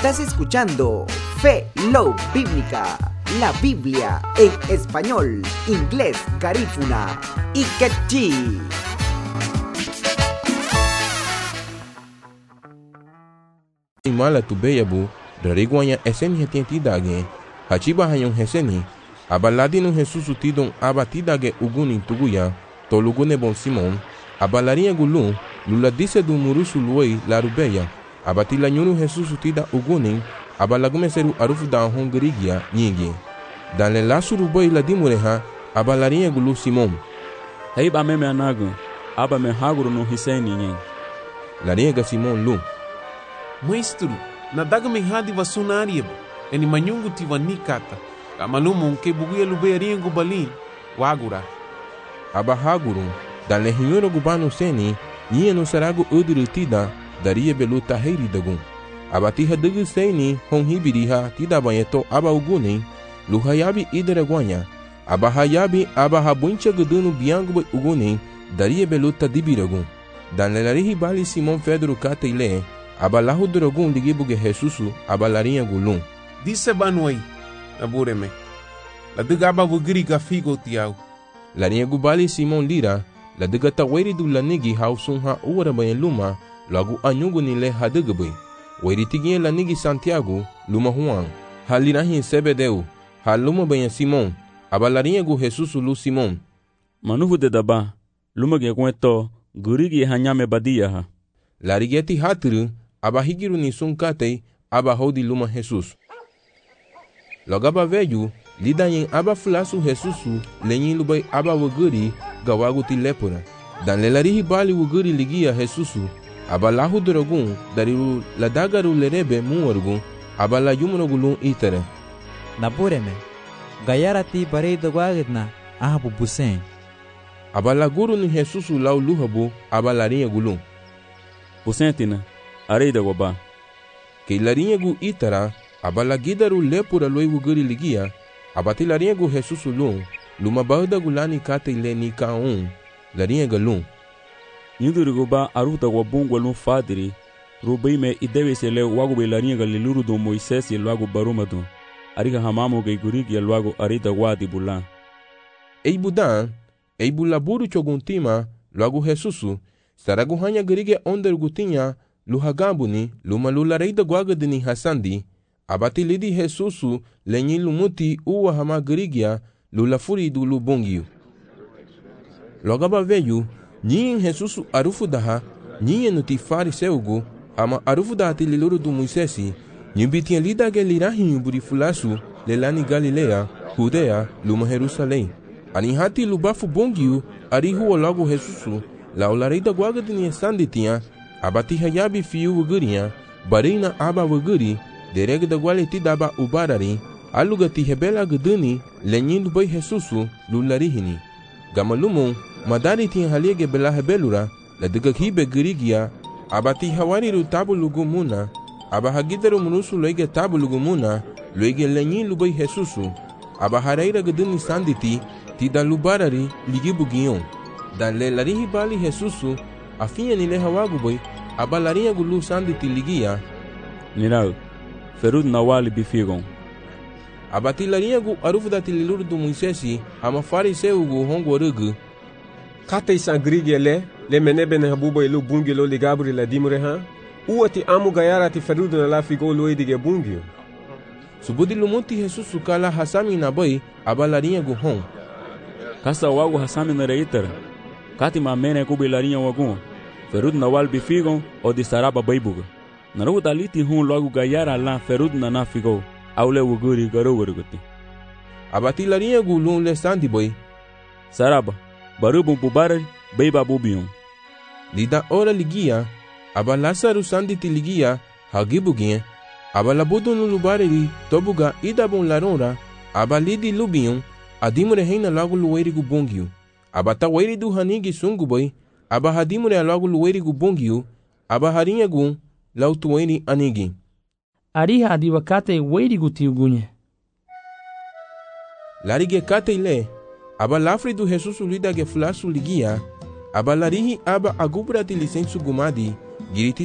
Estás escuchando Fe, Love Bíblica, la Biblia en español, inglés, garífuna y quechí. Mala tu beyabu, dariguanya eseni hetienti dage, hachiba hayong heseni, abaladi no Jesus utidon abatidage uguni tuguya, tolugune bon Simon, abalarinha gulun, lula disse do murusu luei larubeya, abatila nyunu Jesus utida ugunin, abalagume seru arufu da hongrigia nyingi. Dan le lasuru boy la dimureha, abalarinha gulu Simon. Hei ba meme anagu, aba me haguru no hiseni nyen. Larinha Simon lu. Maestro, nadaga me hadi vasunarieba, eni manyungu tivani kata, kamalumo ke buguya lubearinha gubalin, wagura. Aba haguru, dan le hinhoro gubano seni, nyia no sarago udurutida, daria beluta heiri dagun. Abatiha dugu seni, hon hibiriha, tida banyeto aba ugunin, luhayabi ideraguanya, aba hayabi aba habuncha gudunu biangu ugunin, daria beluta dibiragun. Dan le larihi bali Simon Pedro kata ile, abalahu drogun ligibuge Jesusu abalarinha gulun. Disse banuai, nabureme. La digaba vugiri gafigo tiau. Larinha gubali Simon lira, la digata wairi du lanigi hausun ha uwara banha luma, logo anyugu nile hadugabui. Wairi tiginha lanigi Santiago, luma Juan. Halirahin Sebedeu, haluma banha Simon, abalarinha gu Jesusu lu Simon. Manuvu de daba, luma ge kueto, gurigi hanyame badia ha. Larigeti haturu, aba higiru ni sunkatei, aba hodi luma Jesus. Logaba veju, lida yin aba fulasu Jesusu, lenyin lubai aba wuguri, gawagu ti lepura. Dan lelarihi bali wuguri ligia Jesusu, aba lahu drogun, dariru ladagaru lerebe muwargun, aba la yumrogulun itere. Nabureme, gayarati barei dogwagidna, ahabu busen. Aba la guru ni Jesusu lau luhabu, aba larinha gulun. Busentina, arei da goba. Que larinha gu itara, abala gidaru lepura loi wuguri ligia, abati larinha gu Jesusu lun, luma bahda gulani kate ile ni kaun, larinha galun. Yuduru goba aruta wabungu alun fadiri, rubai me idewe se le wagu be larinha galiluru do Moisés e luago barumadu, ariga hamamu ge gurigi e luago arida wadi bulan. Ei budan, ei bulaburu choguntima, luago Jesusu, saragu hanya gerige onder gutinha, luhagambuni, luma lulareida guagadini hasandi, abati lidi Jesusu, lenyi lumuti uwa hama gerigia, lulafuri du lubungiu. Logaba veju, nyin Jesusu arufu daha, nyin nuti fariseugu, ama arufu daha tililuru du Moisesi, nyubitia lida gelirahi buri fulasu, lelani Galilea, Judea, luma Jerusalém. Anihati lubafu bungiu, arihu logo Jesusu, la olareida guagadini sanditinha, abati hayabi fiu wugurinha, barina aba wuguri, dereg da gualeti daba ubarari, alugati hebela guduni, lenyin bai Jesusu, lularihini. Gamalumon, madari tinha haliege bela hebelura, la digakhibe gurigia, abati hawariru tabu lugumuna, aba hagidaru munusu loige tabu lugumuna, loige lenyin lubai Jesusu, aba hareira guduni sanditi, tida lubarari, ligibugion. Dan le larihi bali Jesusu, afinha nile hawaguboi, aba larinha gulu sanditi ligia. Nirau, ferud nawali bifigon. Abati larinha gu arufu da tililuru do Moisesi, ama fariseu gu hongorugu. Kata isangrigi le menebe ne habuba ilu bungi lo ligabri la dimure ha? Uati amu gayara ti ferudu na la figo lo edige bungi. Subudi lumuti Jesusu kala hasami na boy, aba larinha gu hon. Kasa wagu hasami na reitera. Kati mamene kubi larinha wagun, ferud na wal bifigon o di saraba baibuga. Naru daliti hun logo gayara la ferud na nafigo, aule wuguri garo warguti. Abati larinha gulun le sandi boy. Saraba, barubun pubarari, baiba bubion. Lida ora ligia, aba lasaru sanditi ligia, hagibuginha, aba labudu no lubareri, tobuga idabun larora, aba lidi lubion, adimure reina logo luerigu bungiu. Abata wairi du hanigi sungu boy, aba hadimure logo luerigu bungiu, aba harinha gun, lautueni anigi. Ariha adiwakate wairigu tiugunye. Larige kate ile, aba lafri du Jesusu lida ge flasu ligia, aba larihi aba agubra ti licensu gumadi, giriti